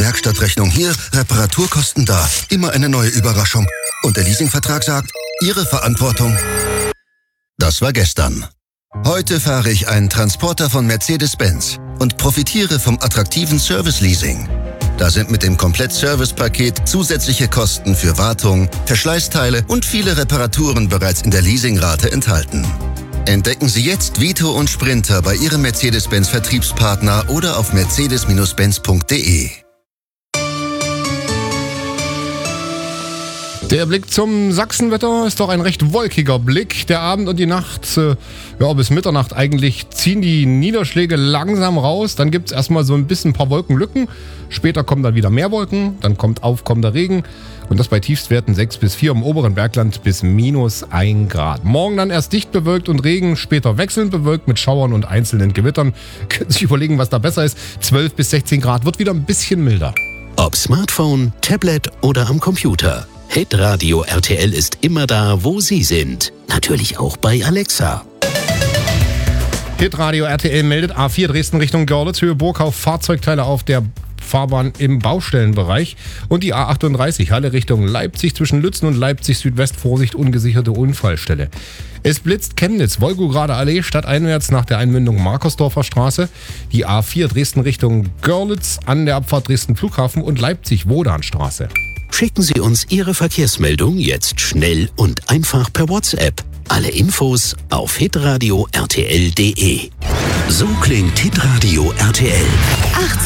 Werkstattrechnung hier, Reparaturkosten da. Immer eine neue Überraschung. Und der Leasingvertrag sagt, Ihre Verantwortung. Das war gestern. Heute fahre ich einen Transporter von Mercedes-Benz und profitiere vom attraktiven Service-Leasing. Da sind mit dem Komplett-Service-Paket zusätzliche Kosten für Wartung, Verschleißteile und viele Reparaturen bereits in der Leasingrate enthalten. Entdecken Sie jetzt Vito und Sprinter bei Ihrem Mercedes-Benz-Vertriebspartner oder auf mercedes-benz.de. Der Blick zum Sachsenwetter ist doch ein recht wolkiger Blick. Der Abend und die Nacht, bis Mitternacht eigentlich, ziehen die Niederschläge langsam raus. Dann gibt es erstmal so ein paar Wolkenlücken. Später kommen dann wieder mehr Wolken. Dann kommt aufkommender Regen. Und das bei Tiefstwerten 6 bis 4 im oberen Bergland bis -1 Grad. Morgen dann erst dicht bewölkt und Regen, später wechselnd bewölkt mit Schauern und einzelnen Gewittern. Können Sie sich überlegen, was da besser ist. 12 bis 16 Grad, wird wieder ein bisschen milder. Ob Smartphone, Tablet oder am Computer. Hitradio RTL ist immer da, wo Sie sind. Natürlich auch bei Alexa. Hitradio RTL meldet A4 Dresden Richtung Görlitz, Höhe Burghof, Fahrzeugteile auf der Fahrbahn im Baustellenbereich. Und die A38 Halle Richtung Leipzig zwischen Lützen und Leipzig Südwest, Vorsicht, ungesicherte Unfallstelle. Es blitzt Chemnitz, Wolgograder Allee, stadteinwärts nach der Einmündung Markersdorfer Straße. Die A4 Dresden Richtung Görlitz an der Abfahrt Dresden Flughafen und Leipzig Wodanstraße. Schicken Sie uns Ihre Verkehrsmeldung jetzt schnell und einfach per WhatsApp. Alle Infos auf hitradio rtl.de. So klingt Hitradio RTL.